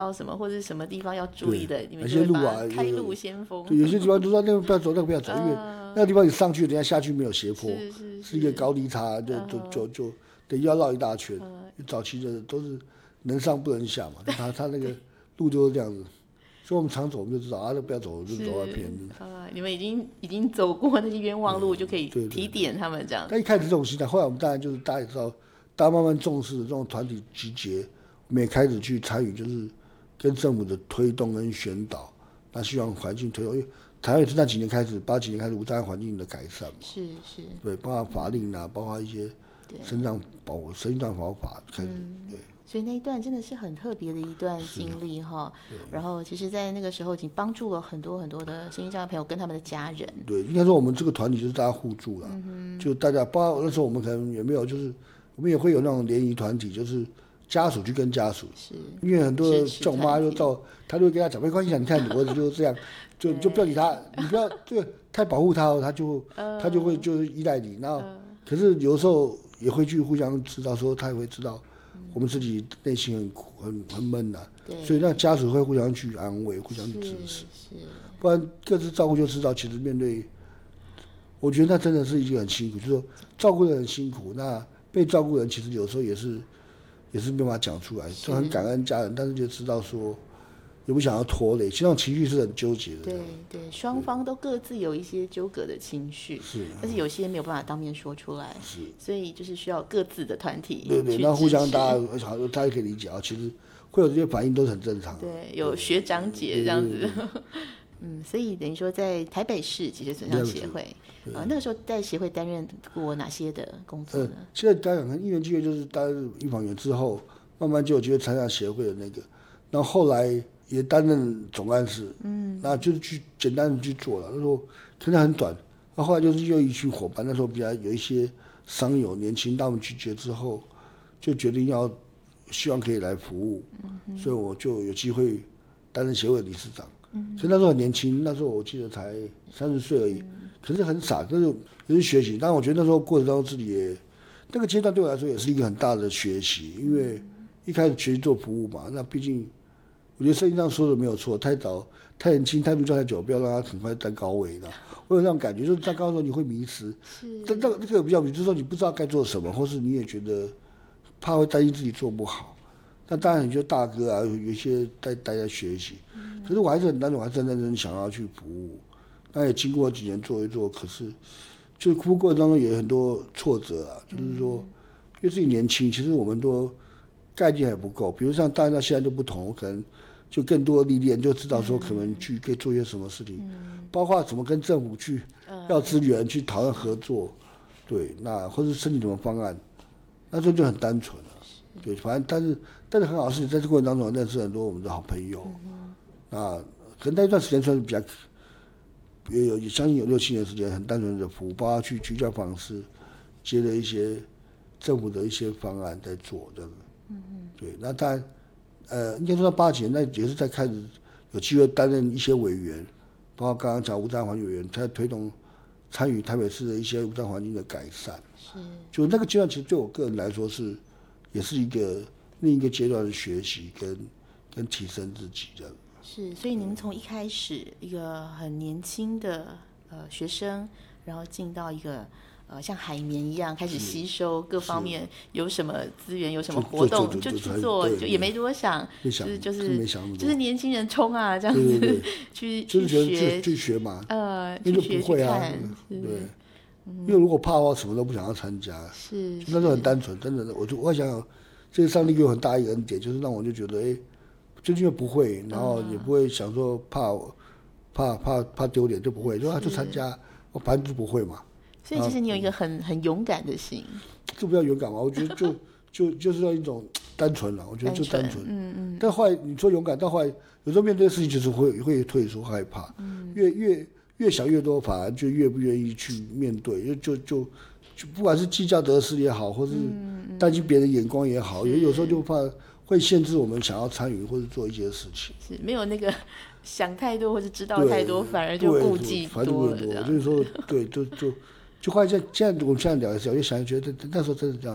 什么或者是什么地方要注意的，你们有就会把些路啊， 开路先锋。 对，有些地方就说那个不要走，那个不要走，因为那个地方你上去，人家下去没有斜坡，是一个高低差，就得要绕一大圈。早期的都是能上不能下嘛，他那个路就是这样子，所以我们常走我们就知道啊，那不要走，就走到偏。 你们已经走过那些冤枉路，就可以提点他们这样。 但一开始这种心态，后来我们当然就是大家也知道，大家慢慢重视这种团体集结，我们也开始去参与，就是跟政府的推动跟宣导，那希望环境推动，因为台湾也是那几年开始，80几年开始无障碍环境的改善嘛， 是， 对，包括法令啊，包括一些身障保护法开始，对。 所以那一段真的是很特别的一段经历哈。然后其实在那个时候已经帮助了很多很多的身心障碍朋友跟他们的家人。 对，应该说我们这个团体就是大家互助了，就大家包括那时候我们可能也没有，就是我们也会有那种联谊团体，就是家属去跟家属，因为很多这种妈就他就会跟他讲没关系，你看你儿子就是这样，就不要理他，你不要对太保护他，他就会就是依赖你。然后可是有时候也会去互相知道，说他也会知道我们自己内心很苦很闷的，所以让家属会互相去安慰，互相去支持，不然各自照顾就知道，其实面对，我觉得那真的是一件很辛苦，就是说照顾的人辛苦，那被照顾的人其实有时候也是没办法讲出来，就很感恩家人，但是就知道说也不想要拖累，其实那种情绪是很纠结的。 对，双方都各自有一些纠葛的情绪，但是有些没有办法当面说出来，所以就是需要各自的团体对，那互相大家可以理解啊，其实会有这些反应都是很正常的。 对，有学长姐这样子。所以等于说在台北市脊椎损伤协会那个时候在协会担任过哪些的工作呢？ 现在刚讲因缘机会就是担任预防员之后，慢慢就有机会参加协会的那个，然后后来也担任总干事，那就是去简单的去做了。那时候可能很短，那后来就是又一群伙伴，那时候比较有一些商友年轻，他们拒绝之后，就决定希望可以来服务，所以我就有机会担任协会的理事长。所以那时候很年轻，那时候我记得才30岁而已，可是很傻，就是也是学习。但我觉得那时候过程当中自己也那个阶段对我来说也是一个很大的学习，因为一开始学习做服务嘛，那毕竟我觉得圣经上说的没有错，太早太年轻态度太久，不要让他很快站高位的。我有那种感觉，就是站高的时候你会迷失，这个比较，就是说你不知道该做什么，或是你也觉得怕会担心自己做不好。那当然，有些大哥啊，有一些在大家学习，可是我还是很单纯，我还是很认真想要去服务。那也经过几年做一做，可是就服务过程当中也有很多挫折啊，就是说，因为自己年轻，其实我们都概念还不够。比如像大家现在都不同，我可能就更多的历练，就知道说可能可以做些什么事情，包括怎么跟政府去要资源，去讨论合作，对，那或者申请什么方案，那时候就很单纯了。对，反正但是很好的事情，在这过程当中认识很多我们的好朋友，可能那一段时间算是比较，有将近有6、7年时间，很单纯的服务，包括去居家访视，接了一些政府的一些方案在做这个，对，那当然，应该说到80几年，那也是在开始有机会担任一些委员，包括刚刚讲无障碍环境委员，在推动参与台北市的一些无障碍环境的改善，就那个阶段，其实对我个人来说也是另一个阶段的学习跟提升自己的。 是，所以您从一开始一个很年轻的学生，然后进到一个像海绵一样开始吸收各方面有什么资源有什么活动就去做，就也没多想，就是年轻人冲啊这样子， 对去学嘛，因为就不会啊，对。因为如果怕的话，什么都不想要参加。那时候很单纯，真的，我想想，这个上帝给我很大一个恩典，就是让我就觉得，就因为不会，然后也不会想说怕丢脸，就不会，就参加，我反正就不会嘛。 所以其实你有一个很勇敢的心。 这不要勇敢嘛，我觉得就是要一种单纯了，我觉得就单纯。但后来你说勇敢，到后来有时候面对事情就是会退缩害怕，越想越多，反而就越不愿意去面对，就不管是计较得失也好，或是担心别人眼光也好，有时候就怕会限制我们想要参与或者做一些事情。 是没有那个想太多或者知道太多，反而就顾忌多了。就是说，对，就后来现在我们现在聊一下，我就想觉得那时候真的这样，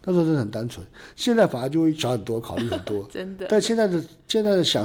那时候真的很单纯，现在反而就会想很多，考虑很多。 真的。 但现在的想